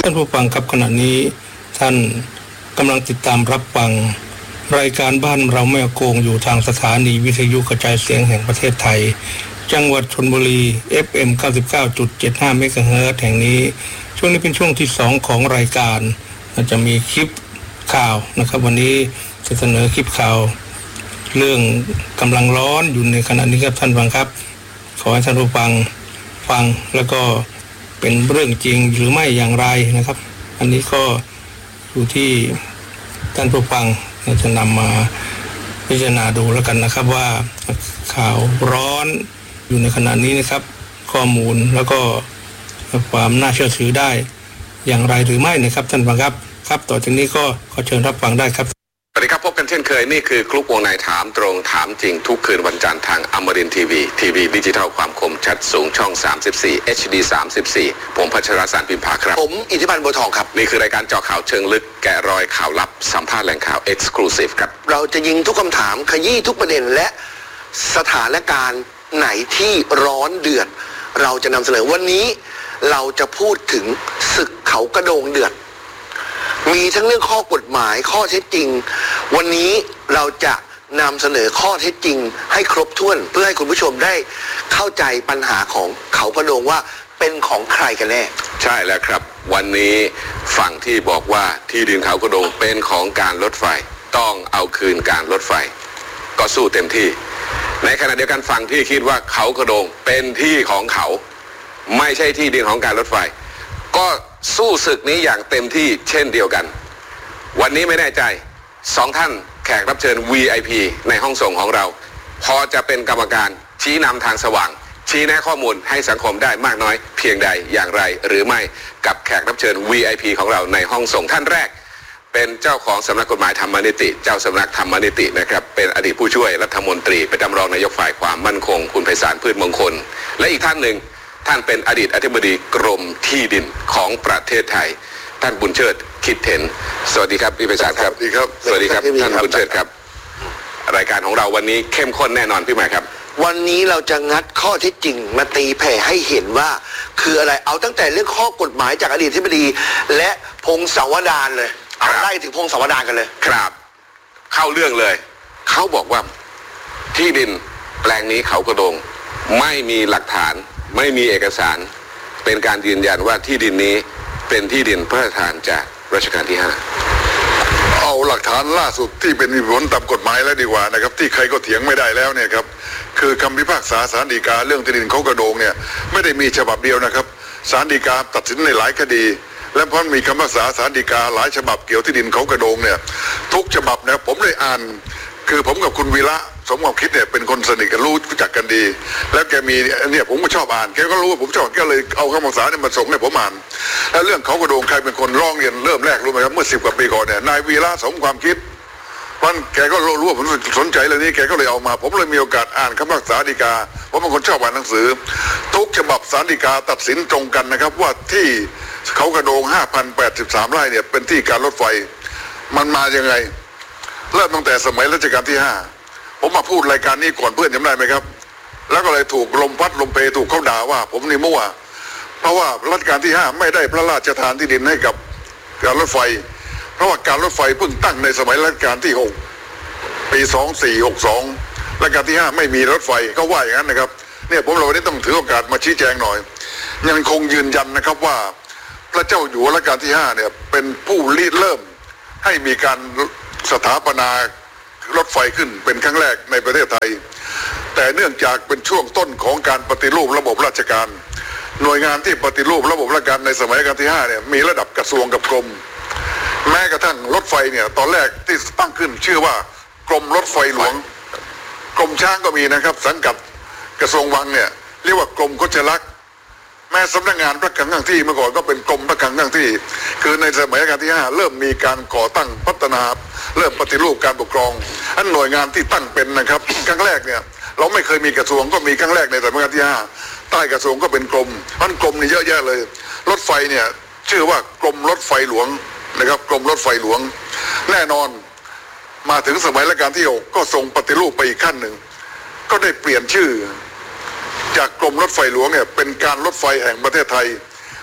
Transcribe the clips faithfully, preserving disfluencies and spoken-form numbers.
ท่านผู้ฟังครับขณะนี้ท่านกำลังติดตามรับฟังรายการบ้านเราแม่โกงอยู่ทางสถานีวิทยุกระจายเสียงแห่งประเทศไทยจังหวัดชลบุรี เอฟ เอ็ม เก้าสิบเก้าจุดเจ็ดห้า เมกะเฮิรตซ์แห่งนี้ช่วงนี้เป็นช่วงที่สองของรายการจะมีคลิปข่าวนะครับวันนี้จะเสนอคลิปข่าวเรื่องกำลังร้อนอยู่ในขณะนี้ครับท่านฟังครับขอให้ท่านผู้ฟังฟังแล้วก็เป็นเรื่องจริงหรือไม่อย่างไรนะครับอันนี้ก็อยู่ที่ท่านผู้ฟังจะนำมาพิจารณาดูแล้วกันนะครับว่าข่าวร้อนอยู่ในขณะนี้นะครับข้อมูลแล้วก็ความน่าเชื่อถือได้อย่างไรหรือไม่นะครับท่านฟังครับครับต่อจากนี้ก็ขอเชิญรับฟังได้ครับสวัสดีครับพบกันเช่นเคยนี่คือคลุกวงในถามตรงถามจริงทุกคืนวันจันทร์ทางอมรินทร์ทีวีทีวีดิจิทัลความคมชัดสูงช่องสามสิบสี่ เอช ดี สามสิบสี่ผมพัชรสารพิมพาครับผมอิทธิพันธ์บัวทองครับนี่คือรายการเจาะข่าวเชิงลึกแกะรอยข่าวลับสัมภาษณ์แหล่งข่าว Exclusive ครับเราจะยิงทุกคำถามขยี้ทุกประเด็นและสถานการณ์ไหนที่ร้อนเดือดเราจะนำเสนอวันนี้เราจะพูดถึงศึกเขากระโดงเดือดมีทั้งเรื่องข้อกฎหมายข้อเท็จจริงวันนี้เราจะนำเสนอข้อเท็จจริงให้ครบถ้วนเพื่อให้คุณผู้ชมได้เข้าใจปัญหาของเขากระโดงว่าเป็นของใครกันแน่ใช่แล้วครับวันนี้ฝั่งที่บอกว่าที่ดินเขากระโดงเป็นของการรถไฟต้องเอาคืนการรถไฟก็สู้เต็มที่ในขณะเดียวกันฝั่งที่คิดว่าเขากระโดงเป็นที่ของเขาไม่ใช่ที่ดินของการรถไฟก็สู้ศึกนี้อย่างเต็มที่เช่นเดียวกันวันนี้ไม่แน่ใจสองท่านแขกรับเชิญ วี ไอ พี ในห้องส่งของเราพอจะเป็นกรรมการชี้นำทางสว่างชี้แนะข้อมูลให้สังคมได้มากน้อยเพียงใดอย่างไรหรือไม่กับแขกรับเชิญ วี ไอ พี ของเราในห้องส่งท่านแรกเป็นเจ้าของสำนักกฎหมายธรรมนิติเจ้าสำนักธรรมนิตินะครับเป็นอดีตผู้ช่วยรัฐมนตรีประจำรองนายกฝ่ายความมั่นคงคุณไพศาลพืชมงคลและอีกท่านหนึ่งท่านเป็นอดีตอธิบดีกรมที่ดินของประเทศไทยท่านบุญเชิดคิดเห็นสวัสดีครับพี่ไพศาลครับสวัสดีครับสวัสดีครับท่านบุญเชิดครับรายการของเราวันนี้เข้มข้นแน่นอนพี่หมายครับวันนี้เราจะงัดข้อเท็จจริงมาตีแผ่ให้เห็นว่าคืออะไรเอาตั้งแต่เรื่องข้อกฎหมายจากอดีตอธิบดีและพงศาวดารเลยเอาไล่ถึงพงศาวดารกันเลยครับเข้าเรื่องเลยเขาบอกว่าที่ดินแปลงนี้เขากระโดงไม่มีหลักฐานไม่มีเอกสารเป็นการยืนยันว่าที่ดินนี้เป็นที่ดินพระราชทานจากรัชกาลที่ห้าเอาหลักฐานล่าสุดที่เป็นผลตามกฎหมายแล้วดีกว่านะครับที่ใครก็เถียงไม่ได้แล้วเนี่ยครับคือคำพิพากษาศาลฎีกาเรื่องที่ดินเขากระโดงเนี่ยไม่ได้มีฉบับเดียวนะครับศาลฎีกาตัดสินในหลายคดีและเพราะมีคำพิพากษาศาลฎีกาหลายฉบับเกี่ยวที่ดินเขากระโดงเนี่ยทุกฉบับนะผมได้อ่านคือผมกับคุณวีระสมความคิดเนี่ยเป็นคนสนิทกันรู้จักกันดีแล้วแกมีเนี่ยผมก็ชอบอ่านแกก็รู้ว่าผมชอบก็เลยเอาคำพิพากษาเนี่ยมาส่งให้ผมอ่านแล้วเรื่องเขากระโดงใครเป็นคนร้องเรียนเริ่มแรกรู้ไหมครับเมื่อสิบกว่าปีก่อนเนี่ยนายวีระสมความคิดมันแกก็รู้ว่าผมสนใจเรื่องนี้แกก็เลยเอามาผมเลยมีโอกาสอ่านคำพิพากษาฎีกาเพราะเป็นคนชอบอ่านหนังสือทุกฉบับศาลฎีกาตัดสินตรงกันนะครับว่าที่เขากระโดง ห้าพันแปดสิบสาม ไร่เนี่ยเป็นที่การรถไฟมันมายังไงเริ่มตั้งแต่สมัยรัชกาลที่ห้าผมมาพูดรายการนี้ก่อนเพื่อนจำได้ไหมครับแล้วก็เลยถูกลมพัดลมเพถูกเขาด่าว่าผมนี่มั่วเพราะว่ารัชกาลที่ห้าไม่ได้พระราชทานที่ดินให้กับการรถไฟเพราะว่าการรถไฟเพิ่งตั้งในสมัยรัชกาลที่หกปีสองสี่หกสองรัชกาลที่ห้าไม่มีรถไฟเขาว่าอย่างนั้นนะครับเนี่ยผมเราวันนี้ต้องถือโอกาสมาชี้แจงหน่อยยังคงยืนยันนะครับว่าพระเจ้าอยู่หัวรัชกาลที่ห้าเนี่ยเป็นผู้ริเริ่มให้มีการสถาปนารถไฟขึ้นเป็นครั้งแรกในประเทศไทยแต่เนื่องจากเป็นช่วงต้นของการปฏิรูประบบราชการหน่วยงานที่ปฏิรูประบบราชการในสมัยรัชกาลที่ห้าเนี่ยมีระดับกระทรวงกับกรมแม้กระทั่งรถไฟเนี่ยตอนแรกที่ตั้งขึ้นชื่อว่ากรมรถไฟหลวงกรมช้างก็มีนะครับสังกัดกระทรวงวังเนี่ยเรียกว่ากรมโคชลักษณ์แม้สำนักงานพระคลังทั้งที่เมื่อก่อนก็เป็นกรมพระคลังทั้งที่คือในสมัยรัชกาลที่ห้าเริ่มมีการก่อตั้งพัฒนาเริ่มปฏิรูปการปกครองอันหน่วยงานที่ตั้งเป็นนะครับครั้งแรกเนี่ยเราไม่เคยมีกระทรวงก็มีครั้งแรกในสมัยรัชกาลที่ห้าใต้กระทรวงก็เป็นกรมอันกรมนี่เยอะแยะเลยรถไฟเนี่ยชื่อว่ากรมรถไฟหลวงนะครับกรมรถไฟหลวงแน่นอนมาถึงสมัยรัชกาลที่หกก็ทรงปฏิรูปไปอีกขั้นหนึ่งก็ได้เปลี่ยนชื่อจากกรมรถไฟหลวงเนี่ยเป็นการรถไฟแห่งประเทศไทย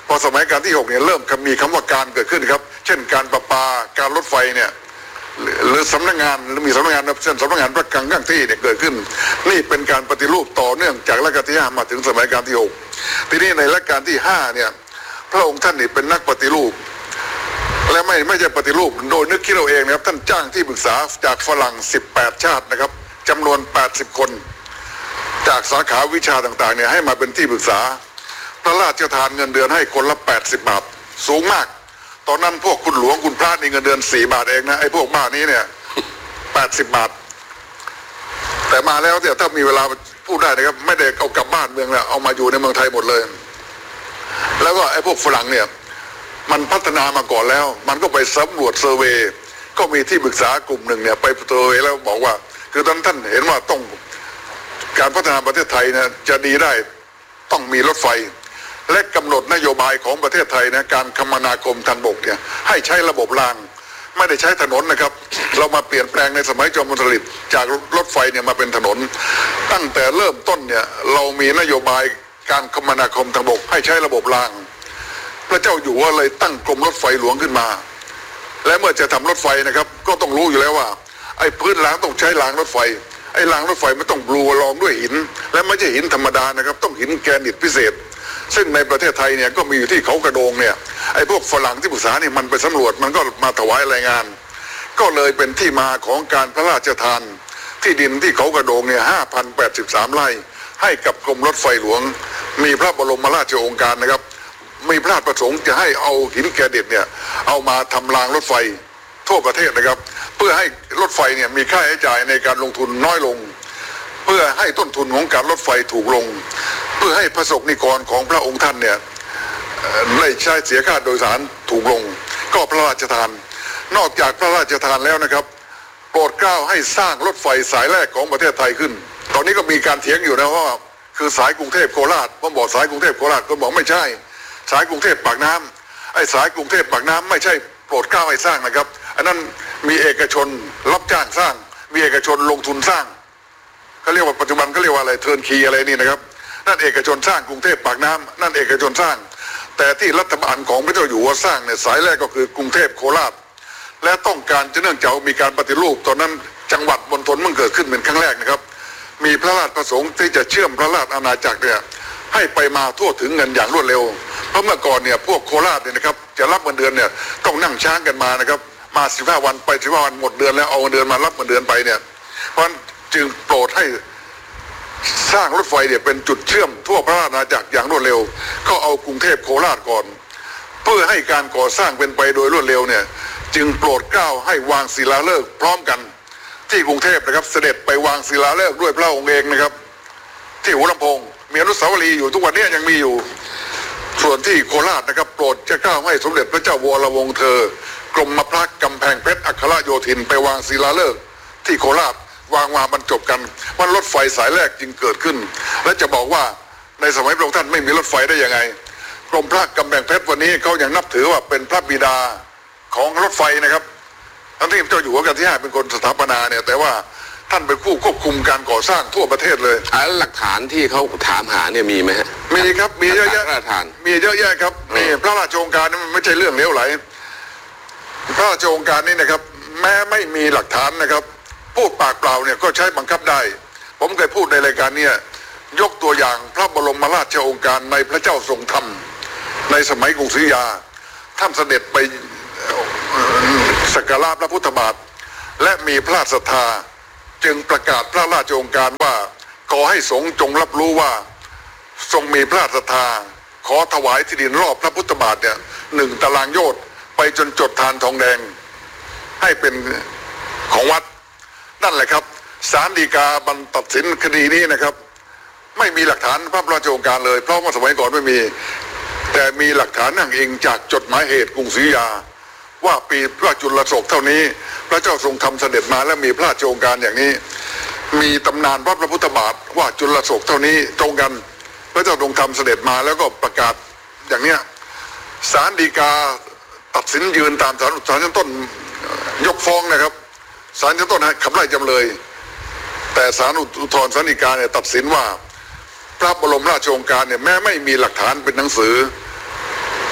พอสมัยการที่หกเนี่ยเริ่มมีคำว่าการเกิดขึ้นครับเช่นการประปาการรถไฟเนี่ยหรือสำนักงานหรือมีสำนักงานเช่นสำนักงานพระคลังข้างที่เนี่ยเกิดขึ้นนี่เป็นการปฏิรูปต่อเนื่องจากรัชกาลที่ห้ามาถึงสมัยการที่หกทีนี้ในรัชกาลที่ห้าเนี่ยพระองค์ท่านนี่เป็นนักปฏิรูปและไม่ไม่ใช่ปฏิรูปโดยนึกคิดเราเองนะครับท่านจ้างที่ปรึกษาจากฝรั่งสิบแปดชาตินะครับจำนวนแปดสิบคนจากสาขาวิชาต่างๆเนี่ยให้มาเป็นที่ปรึกษาพระราชทานเงินเดือนให้คนละแปดสิบบาทสูงมากตอนนั้นพวกคุณหลวงคุณพระนี่เงินเดือนสี่บาทเองนะไอ้พวกบ้านี้เนี่ยแปดสิบบาทแต่มาแล้วเนี่ยถ้ามีเวลาพูดได้นะครับไม่ได้เอากลับบ้านเมืองแล้วเอามาอยู่ในเมืองไทยหมดเลยแล้วก็ไอ้พวกฝรั่งเนี่ยมันพัฒนามาก่อนแล้วมันก็ไปสำรวจเซอร์เวย์ก็มีที่ปรึกษากลุ่มหนึ่งเนี่ยไปเซอร์เวย์แล้วบอกว่าคือตอนท่านเห็นว่าต้องการพัฒนาประเทศไทยนะจะดีได้ต้องมีรถไฟและกำหนดนโยบายของประเทศไทยนะการคมนาคมทางบกเนี่ยให้ใช้ระบบรางไม่ได้ใช้ถนนนะครับเรามาเปลี่ยนแปลงในสมัยจอมพลสฤษดิ์จากรถไฟเนี่ยมาเป็นถนนตั้งแต่เริ่มต้นเนี่ยเรามีนโยบายการคมนาคมทางบกให้ใช้ระบบรางพระเจ้าอยู่หัวเลยตั้งกรมรถไฟหลวงขึ้นมาและเมื่อจะทำรถไฟนะครับก็ต้องรู้อยู่แล้วว่าไอ้พื้นรางต้องใช้รางรถไฟไอ้รางรถไฟไม่ต้องบลูรองด้วยหินและไม่ใช่หินธรรมดานะครับต้องหินแกรนิตพิเศษซึ่งในประเทศไทยเนี่ยก็มีอยู่ที่เขากระโดงเนี่ยไอ้พวกฝรั่งที่ปรึกษานี่มันไปสำรวจมันก็มาถวายรายงานก็เลยเป็นที่มาของการพระราชทานที่ดินที่เขากระโดงเนี่ยห้าพันแปดสิบสามไร่ให้กับกรมรถไฟหลวงมีพระบรมราชโองการนะครับมีพระราชประสงค์จะให้เอาหินแกรนิตเนี่ยเอามาทำรางรถไฟทั่วประเทศนะครับเพื่อให้รถไฟเนี่ยมีค่าใช้จ่ายในการลงทุนน้อยลงเพื่อให้ต้นทุนของการรถไฟถูกลงเพื่อให้ประสบนิกรของพระองค์ท่านเนี่ยไม่ใช้เสียค่าโดยสารถูกลงก็พระราชทานนอกจากพระราชทานแล้วนะครับโปรดเกล้าให้สร้างรถไฟสายแรกของประเทศไทยขึ้นตอนนี้ก็มีการเถียงอยู่นะว่าคือสายกรุงเทพโคราชผมบอกสายกรุงเทพโคราชก็บอกไม่ใช่สายกรุงเทพปากน้ำไอ้สายกรุงเทพปากน้ำไม่ใช่โปรดเกล้าให้สร้างนะครับอันนั้นมีเอกชนรับจ้างสร้างมีเอกชนลงทุนสร้างเขาเรียกว่าปัจจุบันเขาเรียกว่าอะไรเทิร์นคีอะไรนี่นะครับนั่นเอกชนสร้างกรุงเทพปากน้ำนั่นเอกชนสร้างแต่ที่รัฐบาลของพระเจ้าอยู่หัวสร้างเนี่ยสายแรกก็คือกรุงเทพโคราชและต้องการจะเนื่องจากมีการปฏิรูปตอนนั้นจังหวัดมณฑลมันเกิดขึ้นเป็นครั้งแรกนะครับมีพระราชประสงค์ที่จะเชื่อมพระราชอาณาจักรเนี่ยให้ไปมาทั่วถึงเงินอย่างรวดเร็วเพราะเมื่อก่อนเนี่ยพวกโคราชเนี่ยนะครับจะรับเงินเดือนเนี่ยต้องนั่งช้างกันมานะครับมาสิบห้าวันไปสิบห้าวันหมดเดือนแล้วเอาเงินเดือนมารับเงินเดือนไปเนี่ยเพราะฉะนั้นจึงโปรดให้สร้างรถไฟเนี่ยเป็นจุดเชื่อมทั่วพระราชอาณาจักรอย่างรวดเร็วก็เอากรุงเทพโคราชก่อนเพื่อให้การก่อสร้างเป็นไปโดยรวดเร็วเนี่ยจึงโปรดเกล้าให้วางศิลาฤกษ์พร้อมกันที่กรุงเทพนะครับเสด็จไปวางศิลาฤกษ์ด้วยพระองค์เองนะครับที่หัวลำโพงมีอนุสาวรีย์อยู่ทุกวันนี้ยังมีอยู่ส่วนที่โคราชนะครับโปรดจะเกล้าให้สมเด็จพระเจ้าวรวงศ์เธอกรมพระกำแพงเพชรอัครโยธินไปวางศิลาฤกษ์ที่โคราชวางมาบรรจบกันวันรถไฟสายแรกจึงเกิดขึ้นและจะบอกว่าในสมัยพระองค์ท่านไม่มีรถไฟได้ยังไงกรมพระกำแพงเพชรวันนี้เขายังนับถือว่าเป็นพระบิดาของรถไฟนะครับทั้งที่พระเจ้าอยู่หัวรัชกาลที่ห้าเป็นคนสถาปนาเนี่ยแต่ว่าท่านเป็นผู้ควบคุมการก่อสร้างทั่วประเทศเลยหลักฐานที่เขาถามหาเนี่ยมีไหมฮะมีครับมีเยอะแยะมีเยอะแยะครับมีพระราชโองการนี่มันไม่ใช่เรื่องเลวไหลพระราชโองการนี่นะครับแม้ไม่มีหลักฐานนะครับพูดปากเปล่าเนี่ยก็ใช้บังคับได้ผมเคยพูดในรายการเนี่ยยกตัวอย่างพระบรมราชโองการในพระเจ้าทรงธรรมในสมัยกรุงศรีอยุธยาท่านเสด็จไปสักการะพระพุทธบาทและมีพระราชศรัทธาจึงประกาศพระราชโองการว่าขอให้สงฆ์จงรับรู้ว่าทรงมีพระราชศรัทธาขอถวายที่ดินรอบพระพุทธบาทเนี่ยหนึ่งตารางโยชน์ไปจนจดทานทองแดงให้เป็นของวัดนั่นแหละครับศาลฎีกาบันตัดสินคดีนี้นะครับไม่มีหลักฐานพระราชโองการเลยเพราะว่าสมัยก่อนไม่มีแต่มีหลักฐานอ้างอิงจากจดหมายเหตุกรุงศรีอยุธยาว่าปีพระจุลโศกเท่านี้พระเจ้าทรงทำเสด็จมาและมีพระราชโองการอย่างนี้มีตำนานวัดพระพุทธบาทว่าจุลโศกเท่านี้ตรงกันพระเจ้าทรงทำเสด็จมาแล้วก็ประกาศอย่างเนี้ยศาลฎีกาตัดสินยืนตามศาลศาลชั้นต้นยกฟ้องนะครับศาลชั้นต้นขับไล่จำเลยแต่ศาลอุทธรณ์ศาลฎีกาเนี่ยตัดสินว่าพระบรมราชโองการเนี่ยแม้ไม่มีหลักฐานเป็นหนังสือ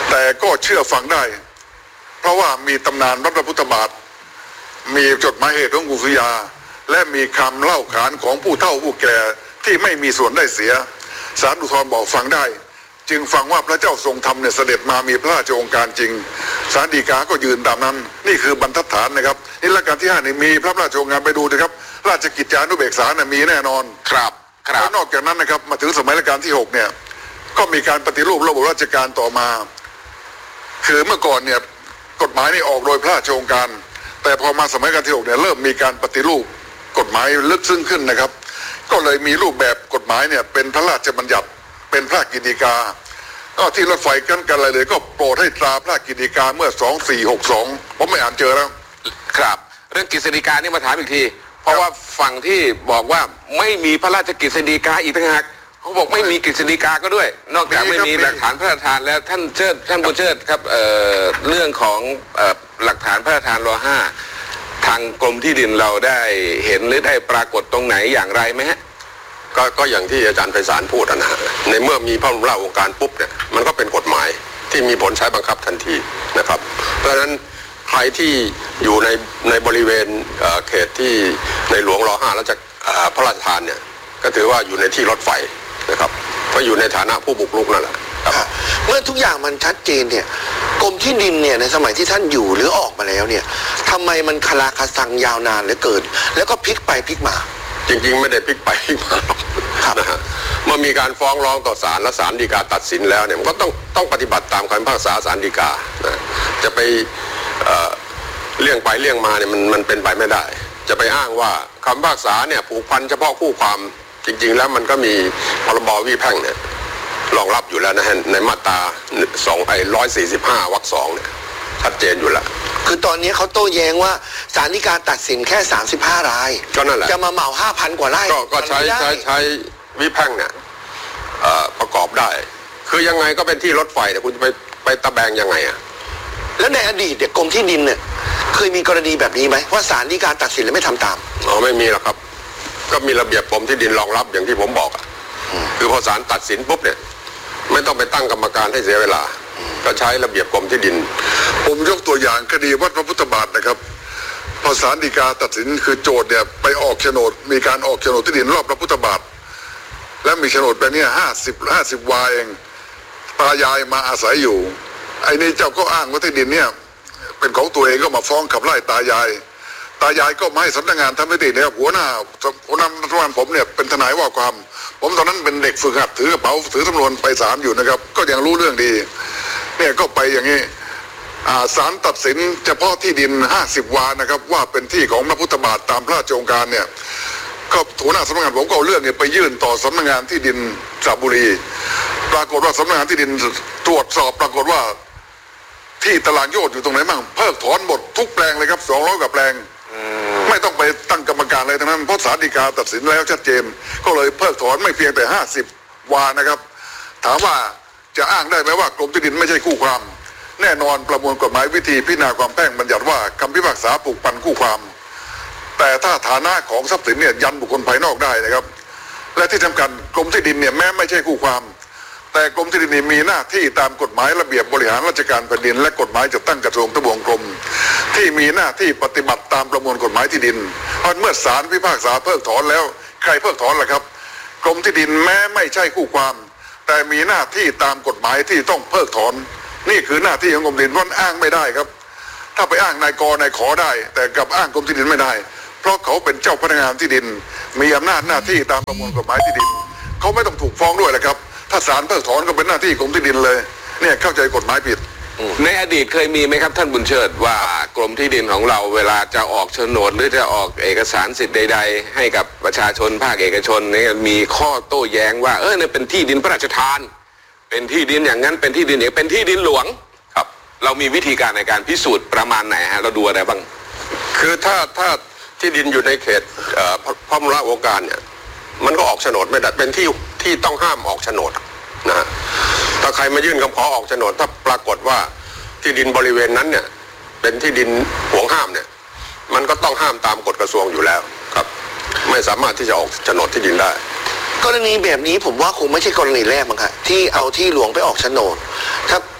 แต่ก็เชื่อฟังได้เพราะว่ามีตำนานวัดพระพุทธบาทมีจดหมายเหตุของกรุงศรีอยุธยาและมีคำเล่าขานของผู้เฒ่าผู้แก่ที่ไม่มีส่วนได้เสียศาลอุทธรณ์บอกฟังได้จึงฟังว่าพระเจ้าทรงธรรมเนี่ยเสด็จมามีพระราชโองการจริงศาลฎีกาก็ยืนตามนั้นนี่คือบรรทัดฐานนะครับนี่รัชกาลที่ห้านี่มีพระราชโองการไปดูนะครับราชกิจจานุเบกษาเนี่ยมีแน่นอนครับครับแล้วนอกจากนั้นนะครับมาถึงสมัยรัชกาลที่หกเนี่ยก็มีการปฏิรูประบบราชการต่อมาคือเมื่อก่อนเนี่ยกฎหมายนี่ออกโดยพระราชโองการแต่พอมาสมัยรัชกาลที่หกเนี่ยเริ่มมีการปฏิรูปกฎหมายลึกซึ้งขึ้นนะครับก็เลยมีรูปแบบกฎหมายเนี่ยเป็นพระราชบัญญัติเป็นพระกฤษฎีกาก็ที่รถไฟกันกันอะไรเลยก็โปรดให้ตราพระกฤษฎีกาเมื่อสองสี่หกสองผมไม่อ่านเจอแล้วครับเรื่องกฤษฎีกานี่มาถามอีกทีเพราะว่าฝั่งที่บอกว่าไม่มีพระราชกฤษฎีกาอีกต่างหากเขาบอกไม่มีกฤษฎีกาก็ด้วยนอกจากไม่มีหลักฐานพระราชทานแล้วท่านเชิดท่านบุญเชิดครับเอ่อเรื่องของเอ่อหลักฐานพระราชทานรห้าทางกรมที่ดินเราได้เห็นหรือได้ปรากฏตรงไหนอย่างไรไหมฮะก็ก็อย่างที่อาจารย์ไพศาลพูดนะฮะในเมื่อมีพระบรมราชโองการปุ๊บเนี่ยมันก็เป็นกฎหมายที่มีผลใช้บังคับทันทีนะครับเพราะฉะนั้นใครที่อยู่ในในบริเวณเขตที่ในหลวงรห้าแล้วจะพระราชทานเนี่ยก็ถือว่าอยู่ในที่รถไฟนะครับเพราะอยู่ในฐานะผู้บุกรุกนั่นแหละเมื่อทุกอย่างมันชัดเจนเนี่ยกรมที่ดินเนี่ยในสมัยที่ท่านอยู่หรือออกมาแล้วเนี่ยทำไมมันคลาคาซังยาวนานเหลือเกินแล้วก็พลิกไปพลิกมาจริงๆไม่ได้พลิกไปพลิกมาหรอกนะฮะเมื่อมีการฟ้องร้องต่อศาลและศาลฎีกาตัดสินแล้วเนี่ยมันก็ต้องต้องปฏิบัติตามคำพิพากษาศาลฎีกานะจะไปเอ่อเลี่ยงไปเลี่ยงมาเนี่ยมันมันเป็นไปไม่ได้จะไปอ้างว่าคำพิพากษาเนี่ยผูกพันเฉพาะคู่ความจริงๆแล้วมันก็มีพรบวิแพ่งเนี่ยรองรับอยู่แล้วนะฮะในมาตราสองไอ้ร้อยสี่สิบห้าวรรคสองเนี่ยชัดเจนอยู่แล้วคือตอนนี้เขาโต้แย้งว่าศาลฎีกาตัดสินแค่สามสิบห้ารายก็นั่นแหละจะมาเหมาห้าพันกว่าไร่ก็ก็ใช้ใช้ใช้วิแพ่งเนี่ยประกอบได้คือยังไงก็เป็นที่รถไฟแต่คุณจะไปไปตะแบงยังไงอ่ะแล้วในอดีตเนี่ยกรมที่ดินเนี่ยเคยมีกรณีแบบนี้ไหมว่าศาลฎีกาตัดสินแล้วไม่ทำตามอ๋อไม่มีหรอกครับก็มีระเบียบกรมที่ดินรองรับอย่างที่ผมบอกอ่ะคือพอศาลตัดสินปุ๊บเนี่ยไม่ต้องไปตั้งกรรมการให้เสียเวลาก็ใช้ระเบียบกรมที่ดินผมยกตัวอย่างคดีวัดพระพุทธบาทนะครับพอศาลฎีกาตัดสินคือโจทย์เนี่ยไปออกโฉนดมีการออกโฉนดที่ดินรอบพระพุทธบาทและมีโฉนดไปเนี่ยห้าสิบห้าสิบวาเองตายายมาอาศัยอยู่ไอ้นี่เจ้าก็อ้างว่าที่ดินเนี่ยเป็นของตัวเองก็มาฟ้องขับไล่ตายายตายายก็มาให้สำนักงานทำนิติเนี่ยหัวหน้าหัวหน้ารัฐบาลผมเนี่ยเป็นทนายว่าความผมตอนนั้นเป็นเด็กฝึกหัดถือกระเป๋าถือสำนวนไปศาลอยู่นะครับก็ยังรู้เรื่องดีเนี่ยก็ไปอย่างนี้ศาลตัดสินเฉพาะที่ดินห้าสิบวานะครับว่าเป็นที่ของพระพุทธบาทตามพระราชโองการเนี่ยก็หัวหน้าสำนักงานผมก็เอาเรื่องเนี่ยไปยื่นต่อสำนักงานที่ดินสระบุรีปรากฏว่าสำนักงานที่ดินตรวจสอบปรากฏว่าที่ตารางโยชน์อยู่ตรงไหนบ้างเพิกถอนหมดทุกแปลงเลยครับสองร้อยกว่าแปลงไม่ต้องไปตั้งกรรมการอะไรทั้งนั้นเพราะศาลฎีกาตัดสินแล้วชัดเจนก็เลยเพิกถอนไม่เพียงแต่ห้าสิบวานะครับถามว่าจะอ้างได้ไหมว่ากรมที่ดินไม่ใช่คู่ความแน่นอนประมวลกฎหมายวิธีพิจารณาความแพ่งบัญญัติว่าคำพิพากษาผูกพันคู่ความแต่ถ้าฐานะของทรัพย์สินเนี่ยยันบุคคลภายนอกได้นะครับและที่สำคัญกรมที่ดินเนี่ยแม้ไม่ใช่คู่ความแต่กรมที่ดินมีหน้าที่ตามกฎหมายระเบียบบริหารราชการแผ่นดินและกฎหมายจัดตั้งกระทรวงทบวงกรมที่มีหน้าที่ปฏิบัติตามประมวลกฎหมายที่ดินเพราะเมื่อศาลพิพากษาเพิกถอนแล้วใครเพิกถอนล่ะครับกรมที่ดินแม้ไม่ใช่คู่ความแต่มีหน้าที่ตามกฎหมายที่ต้องเพิกถอนนี่คือหน้าที่ของกรมที่ดินวันอ้างไม่ได้ครับถ้าไปอ้างนายกนายขอได้แต่กับอ้างกรมที่ดินไม่ได้เพราะเขาเป็นเจ้าพนักงานที่ดินมีอำนาจหน้าที่ตามประมวลกฎหมายที่ดินเขาไม่ต้องถูกฟ้องด้วยแหละครับถ้าศาลเพิกถอนก็เป็นหน้าที่กรมที่ดินเลยเนี่ยเข้าใจกฎหมายผิดในอดีตเคยมีไหมครับท่านบุญเชิดว่ากรมที่ดินของเราเวลาจะออกโฉนดหรือจะออกเอกสารสิทธิ์ใดๆให้กับประชาชนภาคเอกชนเนี่ยมีข้อโต้แย้งว่าเออเนี่ยเป็นที่ดินพระราชทานเป็นที่ดินอย่างนั้นเป็นที่ดินอย่างเป็นที่ดินหลวงครับเรามีวิธีการในการพิสูจน์ประมาณไหนฮะเราดูอะไรบ้างคือถ้าถ้าที่ดินอยู่ในเขตพระบรมราชโองการเนี่ยมันก็ออกโฉนดไม่ได้เป็นที่ที่ต้องห้ามออกโฉนดนะฮะถ้าใครมายื่นคำขอออกโฉนดถ้าปรากฏว่าที่ดินบริเวณนั้นเนี่ยเป็นที่ดินห่วงห้ามเนี่ยมันก็ต้องห้ามตามกฎกระทรวงอยู่แล้วครับไม่สามารถที่จะออกโฉนดที่ดินได้กรณีแบบนี้ผมว่าคงไม่ใช่กรณีแรกมั้งครับที่เอาที่หลวงไปออกโฉนดถ้า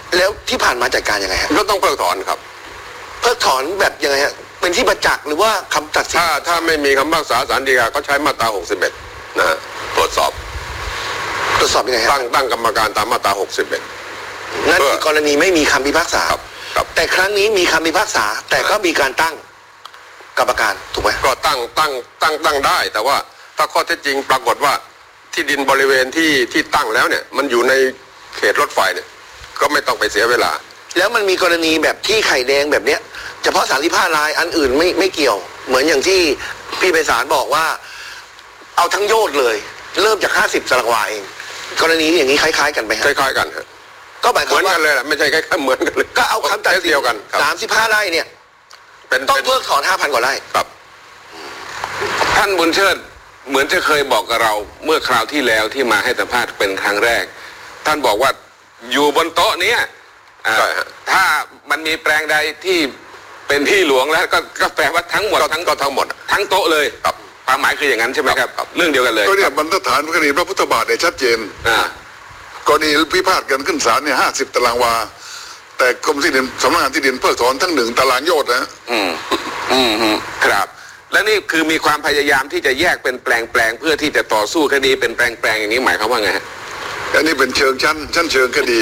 แล้วที่ผ่านมาจัดการยังไงฮะก็ต้องเพิกถอนครับเพิกถอนแบบยังไงฮะเป็นที่ประจักษ์หรือว่าคำตัดสินถ้าถ้าไม่มีคำพิพากษาศาลฎีกาก็ใช้มาตราหกสิบเอ็ดนะฮะตรวจสอบตรวจสอบยังไงฮะตั้งตั้งกรรมการตามมาตราหกสิบเอ็ดนั่นคือกรณีไม่มีคำพิพากษาครับครับแต่ครั้งนี้มีคำพิพากษาแต่ก็มีการตั้งกรรมการถูกไหมก็ตั้งตั้งตั้งตั้งได้แต่ว่าถ้าข้อเท็จจริงปรากฏว่าที่ดินบริเวณที่ที่ตั้งแล้วเนี่ยมันอยู่ในเขตรถไฟเนี่ยก็ไม่ต้องไปเสียเวลาแล้วมันมีกรณีแบบที่ไข่แดงแบบเนี้ยเฉพาะสามสิบห้ารายอันอื่นไม่ไม่เกี่ยวเหมือนอย่างที่พี่ไพศาลบอกว่าเอาทั้งโยชน์เลยเริ่มจากห้าสิบตารางวาเองกรณีอย่างนี้คล้ายๆกันไหมคล้ายๆกันครับก็หมายความว่าเหมือนกันเลยแหละไม่ใช่คล้ายๆเหมือนกันเลยก็เอาคำตัดสินเดียวกันสามสิบห้าไร่เนี่ยต้องเพิกถอนห้าพันกว่าไร่ครับท่านบุญเชิดเหมือนจะเคยบอกกับเราเมื่อคราวที่แล้วที่มาให้สัมภาษณ์เป็นครั้งแรกท่านบอกว่าอยู่บนโต๊ะนี้ถ้ามันมีแปลงใดที่เป็นที่หลวงแล้วก็ก็แปลว่าทั้งหมดทั้งก็ทั้งหมดทั้งโต๊ะเลยครับความหมายคืออย่างนั้นใช่ไหมครับเรื่องเดียวกันเลยก็เนี่ยบรรทัดฐานคดีพระพุทธบาทเนี่ยชัดเจนกรณีพิพาทกันขึ้นศาลเนี่ยห้าสิบตารางวาแต่กรมที่ดินสำนักงานที่ดินเพิกถอนทั้งหนึ่งตารางโยชน์นะอืมอืมครับและนี่คือมีความพยายามที่จะแยกเป็นแปลงแปลงเพื่อที่จะต่อสู้คดีเป็นแปลงแปลงอย่างนี้หมายความว่าไงฮะอันนี้เป็นเชิงชั้นชั้นเชิงคดี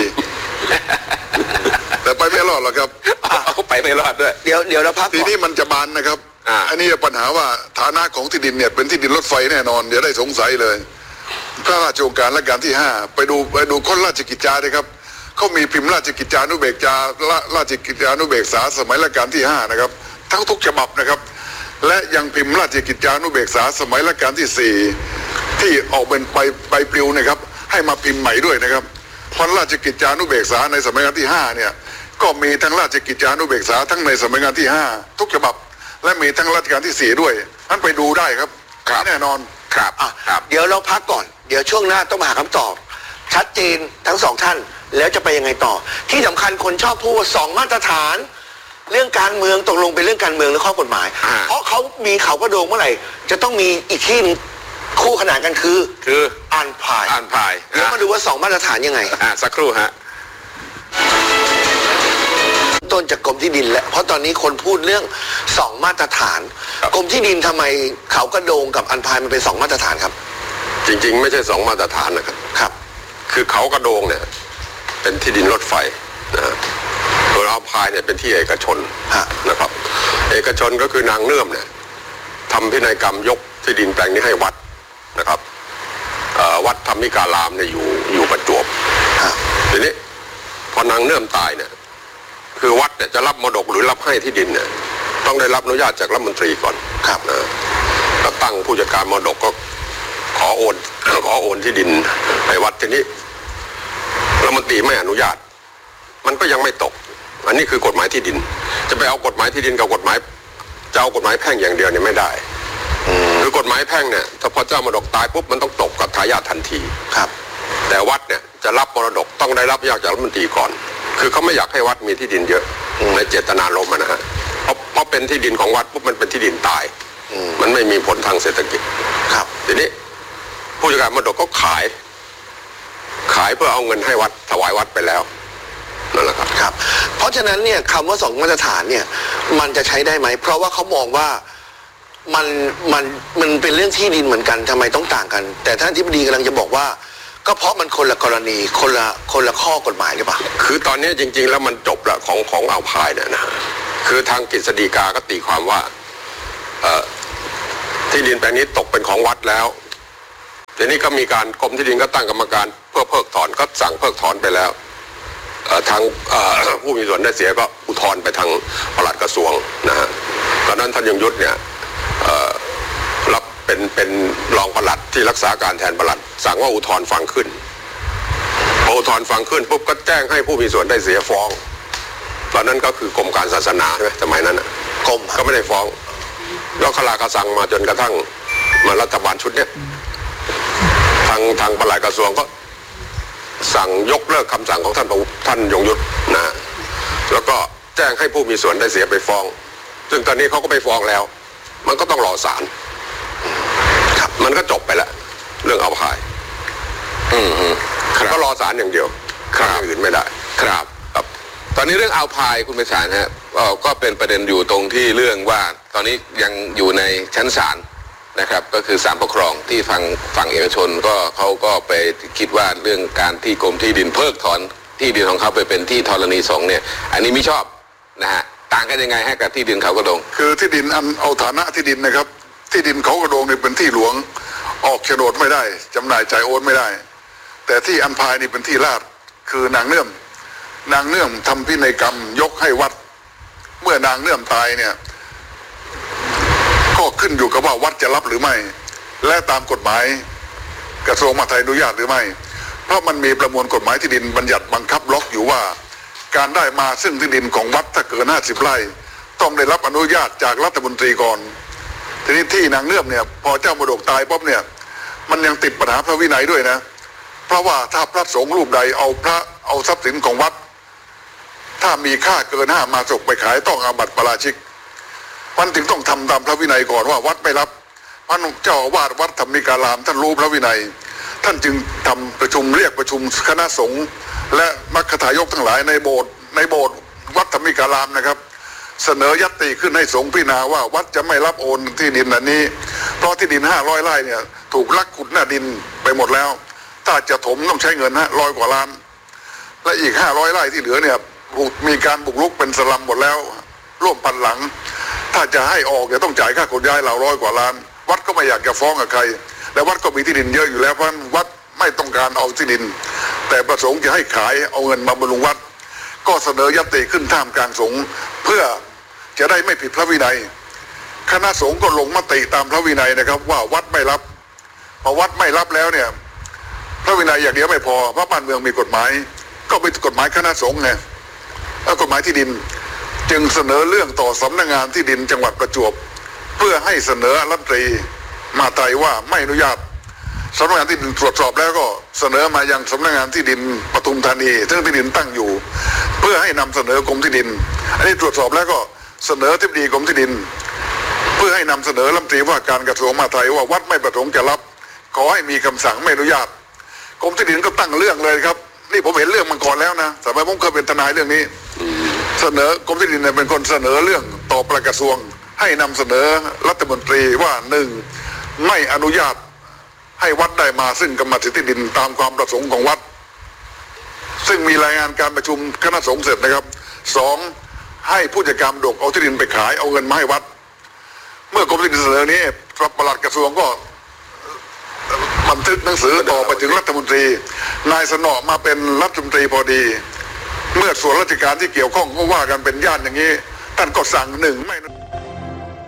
แต่ไปไม่รอดหรอกครับเอาไปไม่รอดด้วยเดี๋ยวเดี๋ยวเราพักทีนี้มันจะบานนะครับอันนี้ปัญหาว่าฐานะของที่ดินเนี่ยเป็นที่ดินรถไฟแน่นอนเดี๋ยวได้สงสัยเลยพระราชโองการรัชกาลที่ห้าไปดูไปดูข้อราชกิจจาเลยครับเขามีพิมพ์ราชกิจจานุเบกษาราชกิจจานุเบกษาสมัยรัชกาลที่ห้านะครับทั้งทุกฉบับนะครับและยังพิมพ์ราชกิจจานุเบกษาสมัยรัชกาลที่สี่ที่ออกเป็นใบใบปลิวนะครับให้มาพิมพ์ใหม่ด้วยนะครับพระราชกิจจานุเบกษาในสมัยรัชกาลที่ห้าเนี่ยก็มีทั้งราชกิจจานุเบกษาทั้งในสมัยรัชกาลที่ห้าทุกฉบับและมีทั้งรัชกาลที่สี่ด้วยท่านไปดูได้ครับแน่นอนครับอ่ะเดี๋ยวเราพักก่อนเดี๋ยวช่วงหน้าต้องมาหาคำตอบชัดเจนทั้งสองท่านแล้วจะไปยังไงต่อที่สำคัญคนชอบพูดว่าสองมาตรฐานเรื่องการเมืองตกลงเป็นเรื่องการเมืองหรือข้อกฎหมายเพราะเขามีเขากระโดงเมื่อไหร่จะต้องมีอีกที่นึงคู่ขนานกันคือคืออ่านพายอ่านพายแล้วมาดูว่าสองมาตรฐานยังไงอ่าสักครู่ฮะต้นจากกรมที่ดินแล้วเพราะตอนนี้คนพูดเรื่องสองมาตรฐานกรมที่ดินทำไมเขากระโดงกับอันพายมันเป็นสองมาตรฐานครับจริงๆไม่ใช่สองมาตรฐานนะครับครับคือเขากระโดงเนี่ยเป็นที่ดินรถไฟนะฮะส่วนอันพายเนี่ยเป็นที่เอกชนนะครับเอกชนก็คือนางเนื่อมเนี่ยทำพินัยกรรมยกที่ดินแปลงนี้ให้วัดนะครับวัดธรรมิการามเนี่ยอยู่อยู่ประจวบทีนี้พอนางเนื่อมตายเนี่ยคือวัดเนี่ยจะรับมรดกหรือรับให้ที่ดินเนี่ยต้องได้รับอนุญาตจากรัฐมนตรีก่อนครับนะแล้วตั้งผู้จัดการมรดกก็ขอโอนขอโอนที่ดินให้วัดทีนี้รัฐมนตรีไม่อนุญาตมันก็ยังไม่ตกอันนี้คือกฎหมายที่ดินจะไปเอากฎหมายที่ดินกับกฎหมายจะเอากฎหมายแพ่งอย่างเดียวเนี่ยไม่ได้คือกฎหมายแพ่งเนี่ยถ้าพอเจ้ามรดกตายปุ๊บมันต้องตกกับทายาททันทีครับแต่วัดเนี่ยจะรับมรดกต้องได้รับอนุญาตจากรัฐมนตรีก่อนคือเขาไม่อยากให้วัดมีที่ดินเยอะในเจตนารมณ์นะฮะเพราะเพราะเป็นที่ดินของวัดปุ๊บมันเป็นที่ดินตายมันไม่มีผลทางเศรษฐกิจครับทีนี้ผู้จัดการมรดกก็ขายขายเพื่อเอาเงินให้วัดถวายวัดไปแล้วนั่นแหละครับครับเพราะฉะนั้นเนี่ยคำว่าสองมาตรฐานเนี่ยมันจะใช้ได้ไหมเพราะว่าเขามองว่ามันมันมันเป็นเรื่องที่ดินเหมือนกันทำไมต้องต่างกันแต่ท่านอธิบดีกำลังจะบอกว่าก็เพราะมันคนละกรณีคนละคนละข้อกฎหมายหรือเปล่าคือตอนนี้จริงๆแล้วมันจบละของของอ่าวพายเนี่ยนะคือทางกฤษฎีกาก็ตีความว่าที่ดินแปลงนี้ตกเป็นของวัดแล้วทีนี้ก็มีการกรมที่ดินก็ตั้งกรรมการเพื่อเพิกถอนก็สั่งเพิกถอนไปแล้วทางผู้มีส่วนได้เสียก็อุทธรณ์ไปทางปลัดกระทรวงนะฮะตอนนั้นท่านยงยุทธเนี่ยรับเป็นเป็นรองปลัดที่รักษาการแทนปลัดสั่งว่าอุทธรณ์ฟังขึ้นพออุทธรณ์ฟังขึ้นปุ๊บก็แจ้งให้ผู้มีส่วนได้เสียฟ้องตอนนั้นก็คือกรมการศาสนาใช่ไหมสมัยนั้นกรมก็ไม่ได้ฟ้องแล้วคลากระสังมาจนกระทั่งมารัฐบาลชุดเนี้ยทางทางปลัดกระทรวงก็สั่งยกเลิกคำสั่งของท่านท่านยงยุทธนะแล้วก็แจ้งให้ผู้มีส่วนได้เสียไปฟ้องซึ่งตอนนี้เขาก็ไปฟ้องแล้วมันก็ต้องรอศาลครับมันก็จบไปแล้วเรื่องเอาพายอืมก็รอศาลอย่างเดียวครับอื่นไม่ได้ครับครับอนนี้เรื่องอ่าวพายคุณไพศาลฮะก็เป็นประเด็นอยู่ตรงที่เรื่องว่าตอนนี้ยังอยู่ในชั้นศาลนะครับก็คือศาลปกครองที่ฝั่งฝั่งเอกชนก็เขาก็ไปคิดว่าเรื่องการที่กรมที่ดินเพิกถอนที่ดินของเขาไปเป็นที่ธรณีสงฆ์เนี่ยอันนี้ไม่ชอบนะฮะต่างกันยังไงให้กับที่ดินเขากระโดงคือที่ดินอันเอาฐานะที่ดินนะครับที่ดินเขากระโดงเนี่ยเป็นที่หลวงออกโฉนดไม่ได้จำหน่ายจ่ายโอนไม่ได้แต่ที่อันพายนี่เป็นที่ราชคือนางเนื่อมนางเนื่อมทำพินัยกรรมยกให้วัดเมื่อนางเนื่อมตายเนี่ยก็ขึ้นอยู่กับว่าวัดจะรับหรือไม่และตามกฎหมายกระทรวงมหาดไทยอนุญาตหรือไม่เพราะมันมีประมวลกฎหมายที่ดินบัญญัติบังคับล็อกอยู่ว่าการได้มาซึ่งที่ดินของวัดถ้าเกินห้าสิบไร่ต้องได้รับอนุญาตจากรัฐมนตรีก่อนทีนี้ที่นางเนื่อมเนี่ยพอเจ้ามรดกตายป๊อบเนี่ยมันยังติดปัญหาพระวินัยด้วยนะเพราะว่าถ้าพระสงฆ์รูปใดเอาพระเอาทรัพย์สินของวัดถ้ามีค่าเกินห้ามาศกไปขายต้องอาบัติปาราชิกมันถึงต้องทำตามพระวินัยก่อนว่าวัดไม่รับพระเจ้าอาวาสวัดธรรมิการามท่านรู้พระวินัยท่านจึงทำประชุมเรียกประชุมคณะสงฆ์และมัคคทายกทั้งหลายในโบสถ์ในโบสถ์วัดธรรมิการามนะครับเสนอญัตติขึ้นให้สงฆ์พิจารณาว่าวัดจะไม่รับโอนที่ดินอันนี้เพราะที่ดินห้าร้อยไร่เนี่ยถูกลักขุดหน้าดินไปหมดแล้วถ้าจะถมต้องใช้เงินฮะร้อยกว่าล้านและอีกห้าร้อยไร่ที่เหลือเนี่ยมีการบุกรุกเป็นสลัมหมดแล้วร่วมพันหลังถ้าจะให้ออกจะต้องจ่ายค่าขนย้ายเราร้อยกว่าล้านวัดก็ไม่อยากจะฟ้องกับใครและวัดก็มีที่ดินเยอะอยู่แล้วเพราะวัดไม่ต้องการเอาที่ดินแต่ประสงค์จะให้ขายเอาเงินมาบำรุงวัดก็เสนอญัตติขึ้นท่ามกลางสงฆ์เพื่อจะได้ไม่ผิดพระวินัยคณะสงฆ์ก็ลงมติตามพระวินัยนะครับว่าวัดไม่รับพอวัดไม่รับแล้วเนี่ยพระวินัยอย่างเดียวไม่พอเพราะบ้านเมืองมีกฎหมายก็เป็นกฎหมายคณะสงฆ์ไงแล้วกฎหมายที่ดินจึงเสนอเรื่องต่อสำนักงานที่ดินจังหวัดประจวบเพื่อให้เสนอรัฐมนตรีมหาดไทยว่าไม่อนุญาตสำนักงานที่ดินตรวจสอบแล้วก็เสนอมายังสำนักงานที่ดินปทุมธานีซึ่งที่ดินตั้งอยู่เพื่อให้นำเสนอกรมที่ดินอันนี้ตรวจสอบแล้วก็เสนออธิบดีกรมที่ดินเพื่อให้นำเสนอรัฐมนตรีว่าการกระทรวงมหาดไทยว่าวัดไม่ประสงค์จะรับขอให้มีคำสั่งไม่อนุญาตกรมที่ดินก็ตั้งเรื่องเลยครับนี่ผมเห็นเรื่องมันก่อนแล้วนะสมัยผมเคยเป็นทนายเรื่องนี้เสนอกรมที่ดินเป็นคนเสนอเรื่องต่อปลัดกระทรวงให้นำเสนอรัฐมนตรีว่าหนึ่งไม่อนุญาตให้วัดได้มาซึ่งกรรมสิทธิดินตามความประสงค์ของวัดซึ่งมีรายงานการประชุมคณะสงฆ์เสร็จนะครับสองให้ผู้จัดการดกเอาที่ดินไปขายเอาเงินมาให้วัดเมื่อกรมที่ดินเสนอนี้ปลัดกระทรวงก็บันทึกหนังสือต่อไปถึงรัฐมนตรีนายสนอมาเป็นรัฐมนตรีพอดีเมื่อส่วนราชการที่เกี่ยวข้องก็ว่ากันเป็นญาติอย่างนี้ท่านก็สั่งหนึ่งไม่